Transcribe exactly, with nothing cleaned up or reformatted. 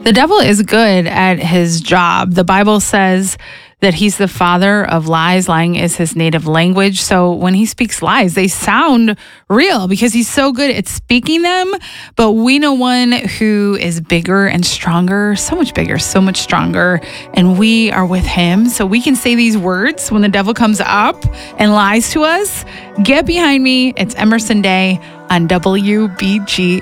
The devil is good at his job. The Bible says that he's the father of lies. Lying is his native language. So when he speaks lies, they sound real because he's so good at speaking them. But we know one who is bigger and stronger, so much bigger, so much stronger. And we are with him. So we can say these words when the devil comes up and lies to us. Get behind me. It's Emerson Day on W B G